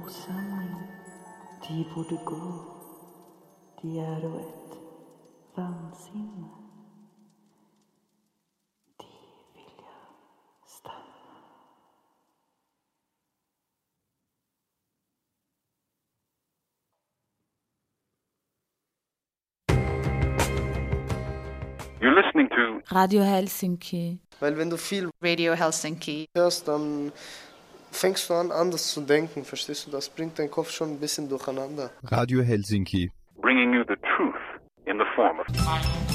stor samling. De borde gå. De är då ett vansinne. De vilja stanna. You're listening to Radio Helsinki. Weil wenn du viel Radio Helsinki hörst, dann fängst du an, anders zu denken, verstehst du? Das bringt deinen Kopf schon ein bisschen durcheinander. Radio Helsinki. bringing you the truth in the form of